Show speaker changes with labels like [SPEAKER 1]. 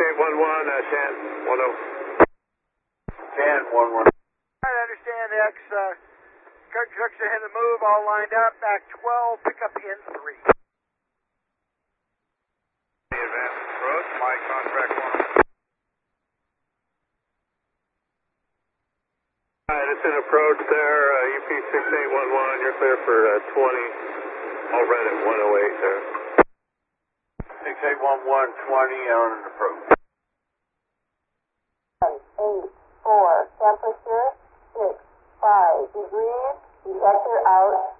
[SPEAKER 1] Shan 10. Shan 11.
[SPEAKER 2] I understand X. Kirk trucks ahead of the move, all lined up. Back 12, pick up in 3.
[SPEAKER 1] Advance approach, my contract 1. Alright, it's an approach there, UP 6811, you're clear for 20, all red at 108 there.
[SPEAKER 3] 6811, 20 on an approach.
[SPEAKER 4] 8, 4, temperature 6, 5 degrees, detector out.